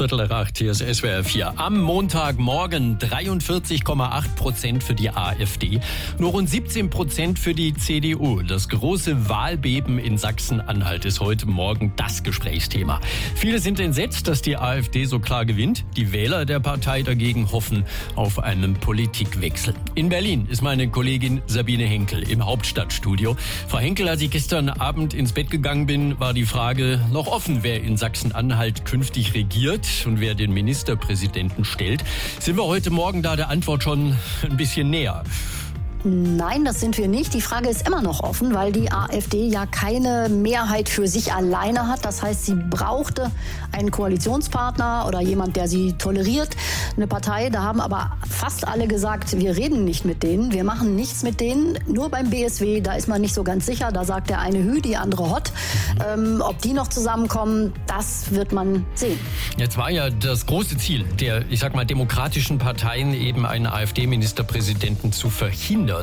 7:15, hier ist SWR 4. Am Montagmorgen 43,8% für die AfD, nur rund 17% für die CDU. Das große Wahlbeben in Sachsen-Anhalt ist heute Morgen das Gesprächsthema. Viele sind entsetzt, dass die AfD so klar gewinnt. Die Wähler der Partei dagegen hoffen auf einen Politikwechsel. In Berlin ist meine Kollegin Sabine Henkel im Hauptstadtstudio. Frau Henkel, als ich gestern Abend ins Bett gegangen bin, war die Frage noch offen, wer in Sachsen-Anhalt künftig regiert und wer den Ministerpräsidenten stellt. Sind wir heute Morgen da der Antwort schon ein bisschen näher? Nein, das sind wir nicht. Die Frage ist immer noch offen, weil die AfD ja keine Mehrheit für sich alleine hat. Das heißt, sie brauchte einen Koalitionspartner oder jemand, der sie toleriert, eine Partei. Da haben aber fast alle gesagt, wir reden nicht mit denen, wir machen nichts mit denen. Nur beim BSW, da ist man nicht so ganz sicher. Da sagt der eine Hü, die andere Hott. Ob die noch zusammenkommen, das wird man sehen. Jetzt war ja das große Ziel der, ich sag mal, demokratischen Parteien, eben einen AfD-Ministerpräsidenten zu verhindern.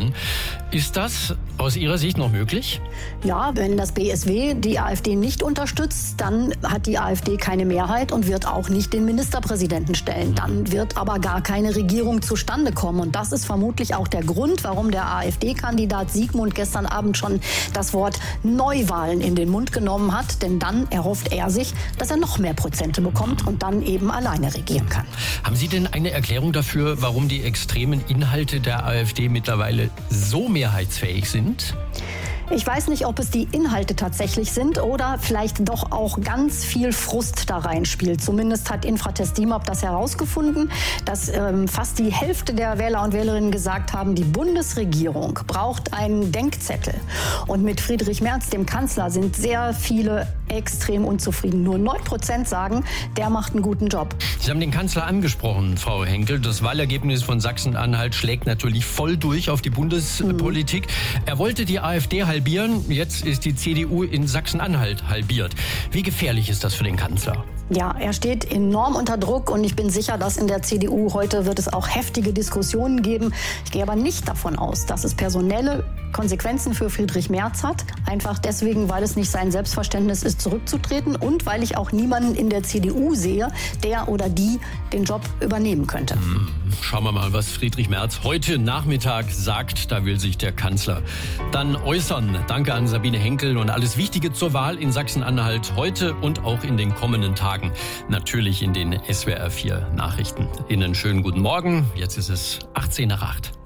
Ist das aus Ihrer Sicht noch möglich? Ja, wenn das BSW die AfD nicht unterstützt, dann hat die AfD keine Mehrheit und wird auch nicht den Ministerpräsidenten stellen. Dann wird aber gar keine Regierung zustande kommen. Und das ist vermutlich auch der Grund, warum der AfD-Kandidat Siegmund gestern Abend schon das Wort Neuwahlen in den Mund genommen hat. Denn dann erhofft er sich, dass er noch mehr Prozente bekommt und dann eben alleine regieren kann. Haben Sie denn eine Erklärung dafür, warum die extremen Inhalte der AfD mittlerweile so mehrheitsfähig sind? Ich weiß nicht, ob es die Inhalte tatsächlich sind oder vielleicht doch auch ganz viel Frust da reinspielt. Zumindest hat Infratest DIMAP das herausgefunden, dass fast die Hälfte der Wähler und Wählerinnen gesagt haben, die Bundesregierung braucht einen Denkzettel. Und mit Friedrich Merz, dem Kanzler, sind sehr viele extrem unzufrieden. Nur 9% sagen, der macht einen guten Job. Sie haben den Kanzler angesprochen, Frau Henkel. Das Wahlergebnis von Sachsen-Anhalt schlägt natürlich voll durch auf die Bundespolitik. Er wollte die AfD halbieren. Jetzt ist die CDU in Sachsen-Anhalt halbiert. Wie gefährlich ist das für den Kanzler? Ja, er steht enorm unter Druck und ich bin sicher, dass in der CDU heute wird es auch heftige Diskussionen geben. Ich gehe aber nicht davon aus, dass es personelle Konsequenzen für Friedrich Merz hat. Einfach deswegen, weil es nicht sein Selbstverständnis ist, zurückzutreten und weil ich auch niemanden in der CDU sehe, der oder die den Job übernehmen könnte. Schauen wir mal, was Friedrich Merz heute Nachmittag sagt. Da will sich der Kanzler dann äußern. Danke an Sabine Henkel und alles Wichtige zur Wahl in Sachsen-Anhalt heute und auch in den kommenden Tagen. Natürlich in den SWR 4 Nachrichten. Ihnen schönen guten Morgen. Jetzt ist es 7:18.